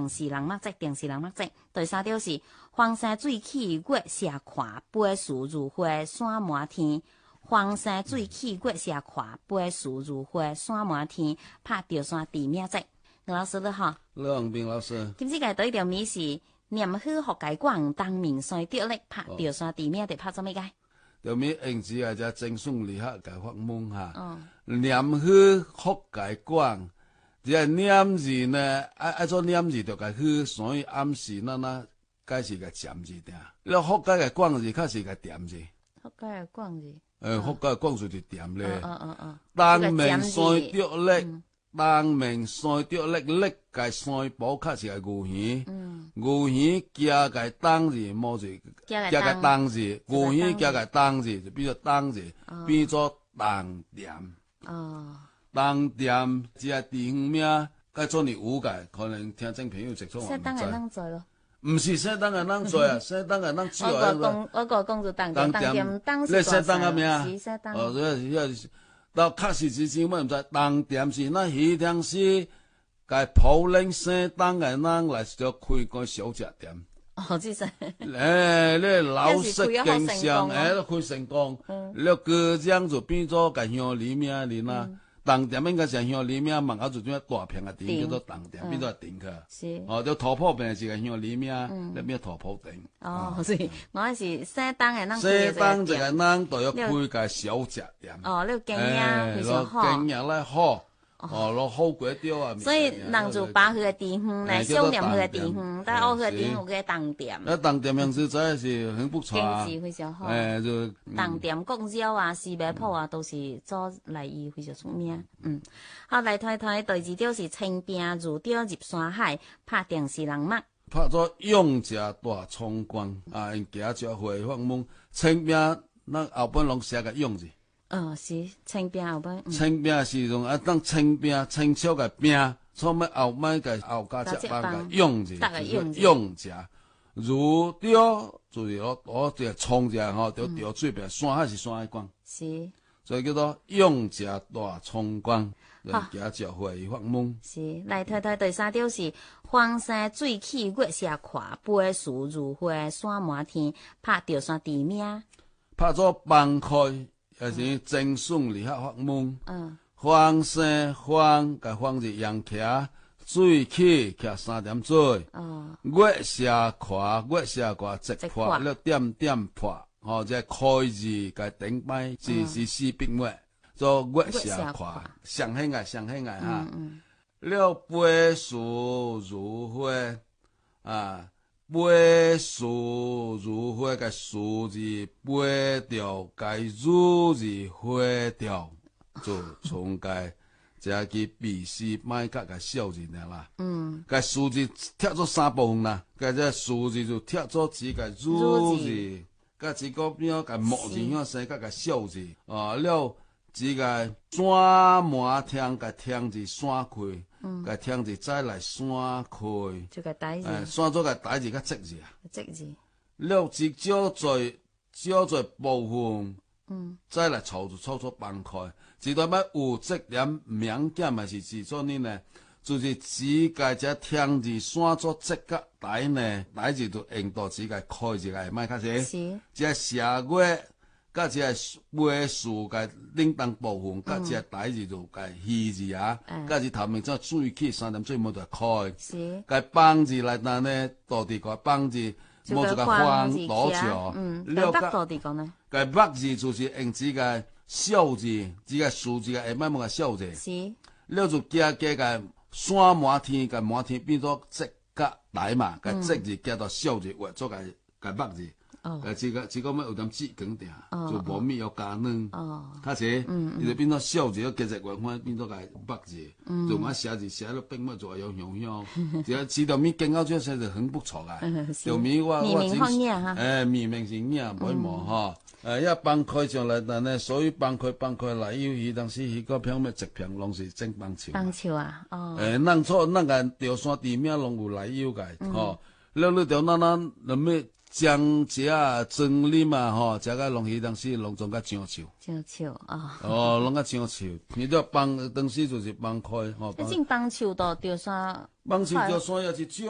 定是人目積，定是人目積。第三條是黃山水起月射看，飛樹如花山滿天。黃山水起月射看，飛樹如花山滿天。拍著山地名積。吳老師你好。 劉宏斌老師。 今次嘅對條咪是念好學界廣，當明山著力拍著山地名，得拍做咩嘅？ 條咪用字啊，就正宗理學嘅發夢哈。念好學界廣。只係念字呢，愛做念字就該好，所以暗時那該是個尖字點。你學界嘅廣字，較是個點字。 學界嘅廣字。 學界嘅廣字就點咧。 當明山著力，當明山著力，力嘅山寶較是個牛耳。牛耳加個當字，冇字加個當字，牛耳加個當字就變做當字，變做當點。當店只係地方名，該做你有嘅，可能聽眾朋友直通我唔知。 西當嘅啷做咯？ 唔是西當嘅啷做啊，西當嘅啷做啊？ 我個講做當店，當是西當嘅咩啊？ 是西當。 到確實之前我唔知，當店是那迄天是該普寧西當嘅啷來做開個小食店。 哦，即係。 你老式經商，開成功，你個樣就變咗個鄉里名嚟啦。當店應該是鄉里名，門口就種大片嘅店叫做當店，變做店去。 是。 就土坡邊是個鄉里名，你變土坡店。 是，我係西當嘅啷。 西當就係啷就要開個小食店。 呢個經驗非常好。 經驗咧好。攞好鬼雕啊！ 所以人就把佢嘅地方嚟想念佢嘅地方，但係我佢嘅地方嘅當店。 當店樣子真係是很不錯啊！ 經濟非常好。 就當店公鳥啊、四百鋪啊，都是做禮儀非常出名。好嚟睇睇第二條是清兵如鳥入山海，拍定是人目。 拍咗勇者大衝關啊！因家就會發夢，清兵咱後本攏寫個勇字。 是清兵後邊。 清兵是用當清兵清朝嘅兵，所以後尾嘅後加只班嘅勇字，勇者如鳥就是我隻衝者吼，就釣水邊山海是山海關。是，所以叫做勇者大衝關，人家就會發夢。 是，來睇睇第三條是黃山水起月射看，飛樹如花山滿天，拍著山地名。 拍咗崩開。也是正順理學發夢，黃山黃甲黃是陽徛，水起徛三點水，月射看，月射看直破，了點點破，即係開字甲頂擺字是四筆末，做月射看，上興愛哈，了飛樹如花啊。飛樹如花嘅樹字飛掉，嘅如字飛掉，就從個這個筆詩買個個小字啦。個樹字貼咗三部分啦，個這樹字就貼咗幾個如字，個幾個邊個木字樣生個個小字，了幾個山滿天個天字山開。個聽字再來山開，山咗個底字個積字啊，積字，了字少在部分，再來湊出崩開，直到乜有積點名檢還是字做呢？就是只個只聽字山咗積個底呢，底字就用到只個開字個賣卡些，只係射月。甲只係飛樹個領當部分，甲只係底字就個戲字啊，甲只頭面即係水起三點水冇就開，個幫字嚟但呢，到底個幫字冇就個黃攞住， 了解到底講呢？ 個北字就是用只個小字，只個樹字個下擺冇個小字，了就加個山滿天個滿天變咗積個底嘛，個積字加到小字畫做個北字。這個咩有點節梗啲啊，就無咩有加嫩，卡些，伊就變咗小字，其實原翻變咗個北字，就買寫字寫到並冇做有香香，只知道咪更加就寫就很不錯啊，就咪我明明是咩，唔會冇嚇，一崩開上嚟，但係所以崩開嚟，要伊當時迄個片咩直片攏是正崩橋， 崩橋啊， 咱個條山地名攏有來由個，吼，你條咱咩？江家真理嘛，吼，這個攏迄當時攏種個樟樹，攏個樟樹，你都幫當時就是幫開，吼。 一種幫樹到吊山， 幫樹吊山也是少。